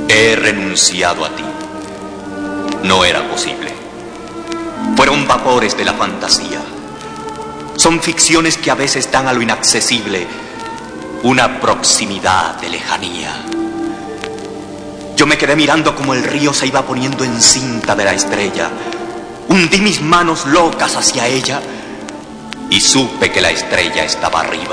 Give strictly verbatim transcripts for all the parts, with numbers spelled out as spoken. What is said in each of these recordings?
He renunciado a ti. No era posible. Fueron vapores de la fantasía. Son ficciones que a veces dan a lo inaccesible una proximidad de lejanía. Yo me quedé mirando como el río se iba poniendo en cinta de la estrella. Hundí mis manos locas hacia ella y supe que la estrella estaba arriba.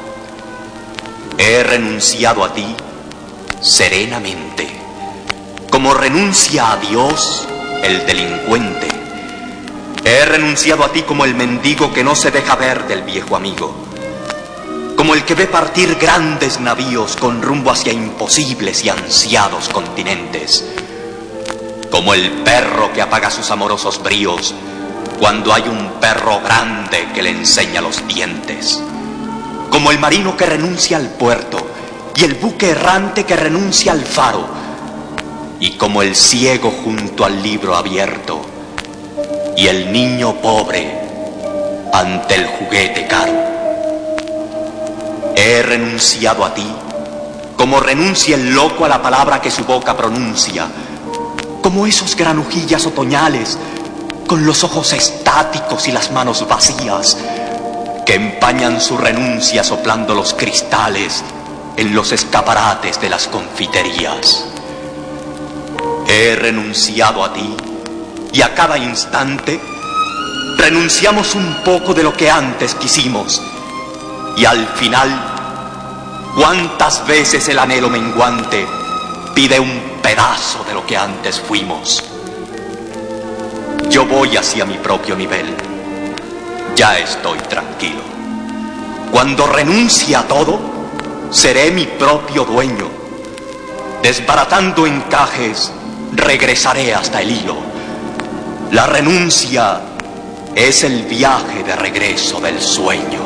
He renunciado a ti serenamente, como renuncia a Dios el delincuente. He renunciado a ti como el mendigo que no se deja ver del viejo amigo, como el que ve partir grandes navíos con rumbo hacia imposibles y ansiados continentes, como el perro que apaga sus amorosos bríos cuando hay un perro grande que le enseña los dientes, como el marino que renuncia al puerto y el buque errante que renuncia al faro, y como el ciego junto al libro abierto y el niño pobre ante el juguete caro. He renunciado a ti como renuncia el loco a la palabra que su boca pronuncia, como esos granujillas otoñales con los ojos estáticos y las manos vacías que empañan su renuncia soplando los cristales en los escaparates de las confiterías. He renunciado a ti y a cada instante renunciamos un poco de lo que antes quisimos, y al final, ¿cuántas veces el anhelo menguante pide un pedazo de lo que antes fuimos? Yo voy hacia mi propio nivel. Ya estoy tranquilo. Cuando renuncie a todo, seré mi propio dueño. Desbaratando encajes, regresaré hasta el hilo. La renuncia es el viaje de regreso del sueño.